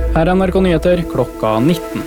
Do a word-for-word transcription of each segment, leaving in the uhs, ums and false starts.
Her er N R K Nyheter klokka nitten.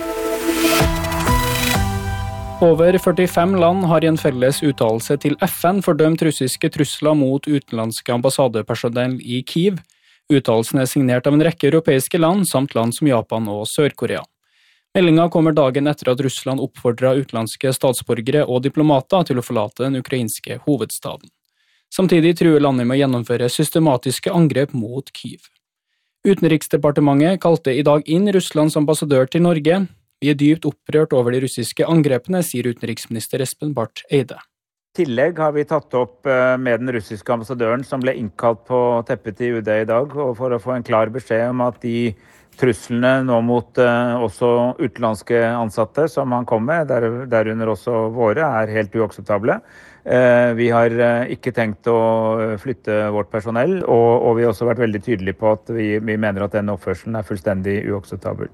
Over førtifem land har i en felles uttalelse til F N fordømt russiske trusler mot utenlandske ambassadepersonell i Kyiv. Uttalelsen er signert av en rekke europeiske land, samt land som Japan og Sør-Korea. Meldingen kommer dagen etter at Russland oppfordret utenlandske statsborgere og diplomater til å forlate den ukrainske hovedstaden. Samtidig truer landet med å gjennomføre systematiske angrep mot Kyiv. Utenriksdepartementet kalte i dag inn Russlands ambassadør til Norge. Vi er dypt opprørt over de russiske angrepene, sier utenriksminister Espen Barth Eide. I tillegg har vi tatt opp med den russiske ambassadøren som ble innkalt på teppet til U D i dag, og for å få en klar beskjed om at de truslene nå mot også utenlandske ansatte som han kom med, der, derunder også våre, er helt uakseptable. Vi har ikke tenkt å flytte vårt personell, og, og vi har også vært veldig tydelige på at vi, vi mener at den oppførselen er fullstendig uakseptabel.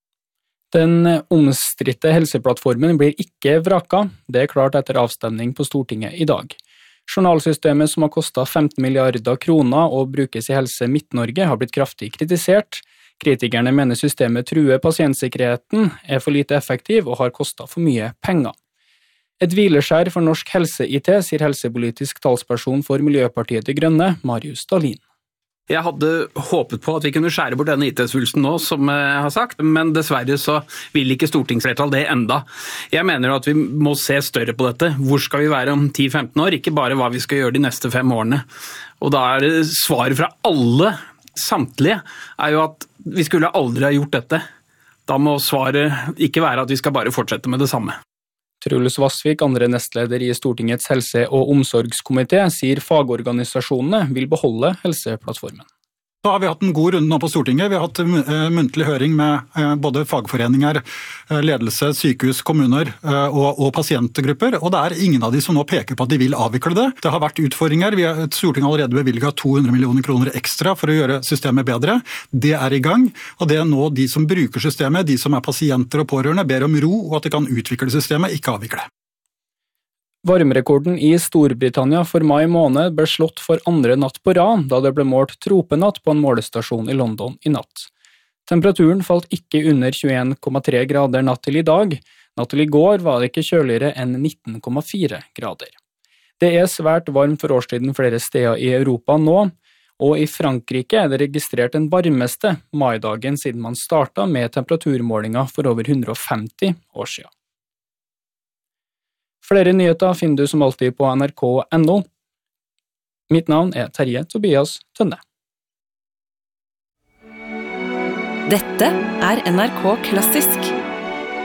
Den omstridte helseplattformen blir ikke vraka, det er klart etter avstemning på Stortinget i dag. Journalsystemet som har kostet femten milliarder kroner og brukes i Helse Midt-Norge har blitt kraftig kritisert. Kritikerne mener systemet truer pasientsikkerheten, er for lite effektiv og har kostet for mye penger. Et hvileskjær for norsk helse-I T, sier helsepolitisk talsperson for Miljøpartiet De Grønne, Marius Dahlin. Jeg hadde håpet på at vi kunne skjære bort denne I T-svulsten nå, som jeg har sagt, men dessverre så vil ikke stortingsflertall det enda. Jeg mener at vi må se større på dette. Hvor skal vi være om ti til femten år? Ikke bare hva vi skal gjøre de neste fem årene. Og da er det svaret fra alle, samtlige, er jo at vi skulle aldri ha gjort dette. Da må svaret ikke være at vi skal bare fortsette med det samme. Truls Vassvik, andre nestleder i Stortingets helse- og omsorgskomité, sier fagorganisasjonene vil beholde helseplattformen. Da har vi hatt en god runde nå på Stortinget. Vi har hatt muntlig høring med både fagforeninger, ledelse, sykehus, kommuner og, og pasientgrupper, og det er ingen av de som nå peker på at de vil avvikle det. Det har vært utfordringer. Vi har, Stortinget har allerede bevilget to hundre millioner kroner ekstra for å gjøre systemet bedre. Det er i gang, og det er nå de som bruker systemet, de som er pasienter og pårørende, ber om ro og at de kan utvikle systemet, ikke avvikle. Varmerekorden i Storbritannia for mai måned ble slått for andre natt på rad, da det ble målt tropenatt på en målestasjon i London i natt. Temperaturen falt ikke under tjueen komma tre grader natt til i dag. Natt til i går var det ikke kjøligere enn nitten komma fire grader. Det er svært varmt for årstiden flere steder i Europa nå, og i Frankrike er det registrert den varmeste maidagen siden man startet med temperaturmålinger for over hundre og femti år siden. Flere nyheter finner du som alltid på N R K punktum N O. Mitt navn er Terje Tobias Tønne. Dette er N R K Klassisk.